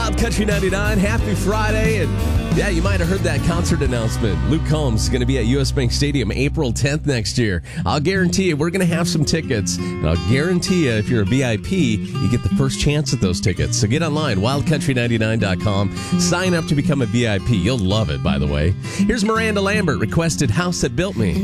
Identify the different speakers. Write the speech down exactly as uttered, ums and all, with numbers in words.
Speaker 1: Wild Country ninety-nine. Happy Friday. And yeah, you might have heard that concert announcement. Luke Combs is going to be at U S Bank Stadium April tenth next year. I'll guarantee you we're going to have some tickets. And I'll guarantee you if you're a V I P, you get the first chance at those tickets. So get online, wild country ninety-nine dot com. Sign up to become a V I P. You'll love it, by the way. Here's Miranda Lambert, requested House That Built Me.